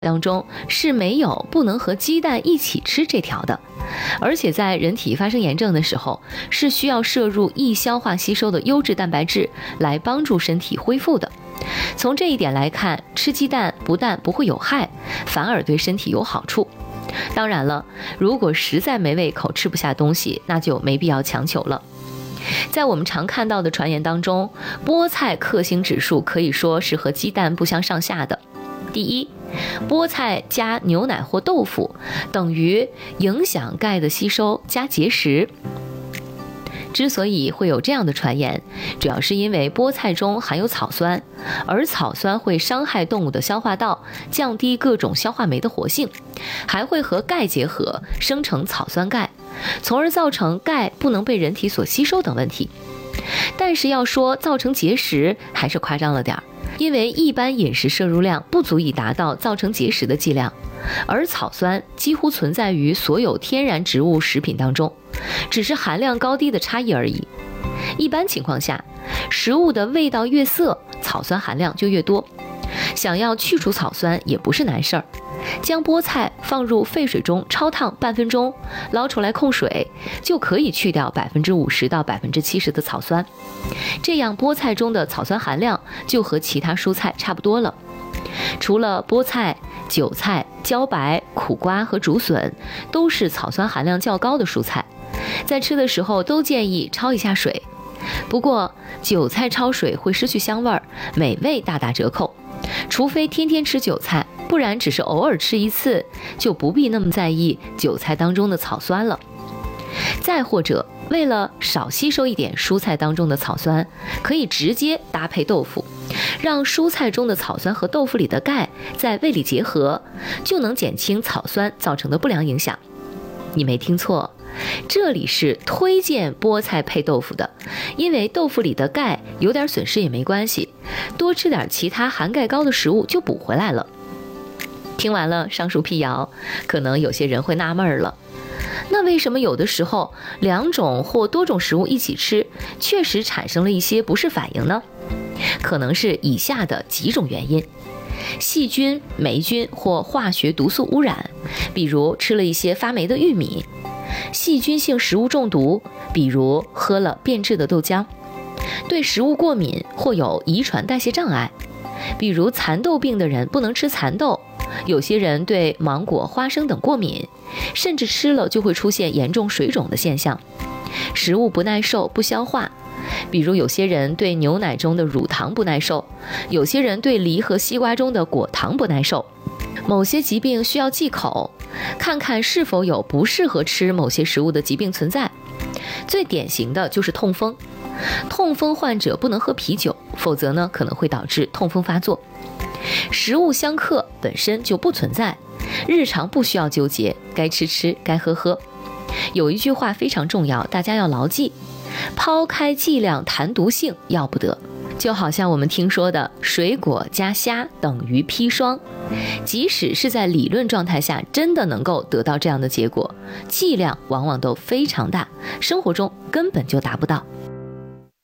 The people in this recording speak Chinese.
当中是没有不能和鸡蛋一起吃这条的，而且在人体发生炎症的时候，是需要摄入易消化吸收的优质蛋白质来帮助身体恢复的。从这一点来看，吃鸡蛋不但不会有害，反而对身体有好处。当然了，如果实在没胃口吃不下东西，那就没必要强求了。在我们常看到的传言当中，菠菜克星指数可以说是和鸡蛋不相上下的。第一，菠菜加牛奶或豆腐等于影响钙的吸收加节食。之所以会有这样的传言，主要是因为菠菜中含有草酸，而草酸会伤害动物的消化道，降低各种消化酶的活性，还会和钙结合生成草酸钙，从而造成钙不能被人体所吸收等问题。但是要说造成结石还是夸张了点儿，因为一般饮食摄入量不足以达到造成结石的剂量，而草酸几乎存在于所有天然植物食品当中，只是含量高低的差异而已。一般情况下，食物的味道越涩，草酸含量就越多。想要去除草酸也不是难事儿，将菠菜放入沸水中焯烫半分钟，捞出来控水，就可以去掉50%到70%的草酸。这样菠菜中的草酸含量就和其他蔬菜差不多了。除了菠菜、韭菜、茭白、苦瓜和竹笋都是草酸含量较高的蔬菜，在吃的时候都建议焯一下水。不过韭菜焯水会失去香味儿，美味大打折扣。除非天天吃韭菜，不然只是偶尔吃一次，就不必那么在意韭菜当中的草酸了。再或者，为了少吸收一点蔬菜当中的草酸，可以直接搭配豆腐，让蔬菜中的草酸和豆腐里的钙在胃里结合，就能减轻草酸造成的不良影响。你没听错，这里是推荐菠菜配豆腐的，因为豆腐里的钙有点损失也没关系，多吃点其他含钙高的食物就补回来了。听完了上述辟谣，可能有些人会纳闷了，那为什么有的时候两种或多种食物一起吃，确实产生了一些不适反应呢？可能是以下的几种原因：细菌、霉菌或化学毒素污染，比如吃了一些发霉的玉米；细菌性食物中毒，比如喝了变质的豆浆；对食物过敏或有遗传代谢障碍，比如蚕豆病的人不能吃蚕豆，有些人对芒果、花生等过敏，甚至吃了就会出现严重水肿的现象；食物不耐受、不消化，比如有些人对牛奶中的乳糖不耐受，有些人对梨和西瓜中的果糖不耐受。某些疾病需要忌口，看看是否有不适合吃某些食物的疾病存在。最典型的就是痛风，痛风患者不能喝啤酒，否则呢可能会导致痛风发作。食物相克本身就不存在，日常不需要纠结，该吃吃，该喝喝。有一句话非常重要，大家要牢记：抛开剂量谈毒性，要不得。就好像我们听说的水果加虾等于砒霜，即使是在理论状态下真的能够得到这样的结果，剂量往往都非常大，生活中根本就达不到。